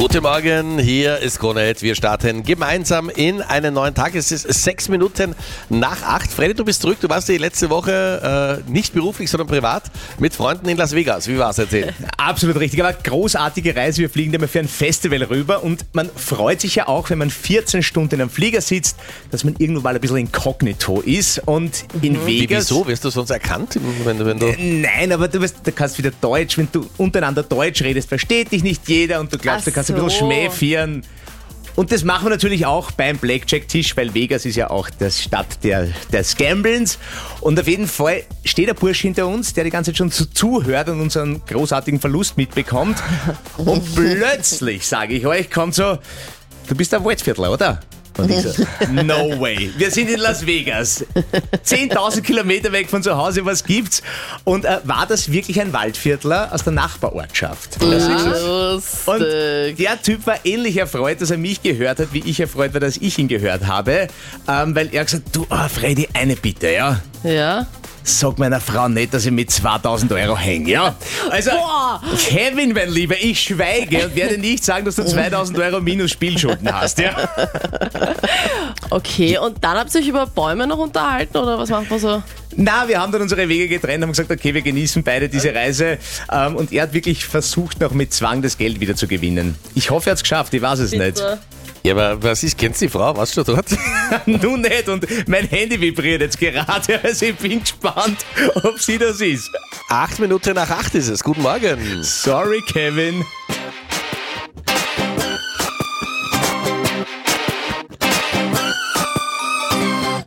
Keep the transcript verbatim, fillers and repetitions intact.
Guten Morgen, hier ist Krone. Wir starten gemeinsam in einen neuen Tag. Es ist sechs Minuten nach acht. Freddy, du bist zurück. Du warst die letzte Woche äh, nicht beruflich, sondern privat mit Freunden in Las Vegas. Wie war es? Erzähl. Absolut richtig, aber großartige Reise. Wir fliegen immer für ein Festival rüber und man freut sich ja auch, wenn man vierzehn Stunden am Flieger sitzt, dass man irgendwo mal ein bisschen inkognito ist. Und in Wie, Vegas... wieso? Wirst du sonst erkannt? Wenn, du- wenn du Nein, aber du, weißt, du kannst wieder Deutsch, wenn du untereinander Deutsch redest, versteht dich nicht jeder und du glaubst, Ach du kannst ein bisschen so. Schmäh führen. Und das machen wir natürlich auch beim Blackjack-Tisch, weil Vegas ist ja auch die Stadt der, des Gamblens. Und auf jeden Fall steht ein Bursch hinter uns, der die ganze Zeit schon zu, zuhört und unseren großartigen Verlust mitbekommt. Und plötzlich, sage ich euch, kommt so, du bist ein Waldviertler, oder? Und ich so, no way. Wir sind in Las Vegas. zehntausend Kilometer weg von zu Hause, was gibt's? Und äh, war das wirklich ein Waldviertler aus der Nachbarortschaft? Das ist Und Lustig. der Typ war ähnlich erfreut, dass er mich gehört hat, wie ich erfreut war, dass ich ihn gehört habe. Ähm, weil er gesagt hat, du, oh, Freddy, eine Bitte, ja? Ja. Sag meiner Frau nicht, dass ich mit zweitausend Euro hänge, ja? Also, Boah. Kevin, mein Lieber, ich schweige und werde nicht sagen, dass du zweitausend Euro minus Spielschulden hast, ja? Okay, und dann habt ihr euch über Bäume noch unterhalten oder was macht man so? Na, wir haben dann unsere Wege getrennt, haben gesagt, okay, wir genießen beide diese Reise. Ähm, und er hat wirklich versucht, noch mit Zwang das Geld wieder zu gewinnen. Ich hoffe, er hat es geschafft, ich weiß es nicht. Bitte. ja, aber was ist? Kennst du die Frau? Warst du dort? Nun nicht und mein Handy vibriert jetzt gerade, also ich bin gespannt, ob sie das ist. Acht Minuten nach acht ist es. Guten Morgen. Sorry, Kevin.